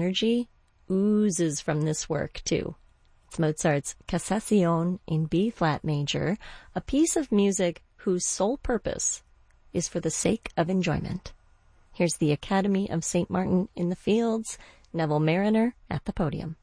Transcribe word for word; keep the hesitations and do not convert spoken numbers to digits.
energy oozes from this work, too. It's Mozart's Cassation in B-flat major, a piece of music whose sole purpose is for the sake of enjoyment. Here's the Academy of Saint Martin in the Fields, Neville Marriner at the podium.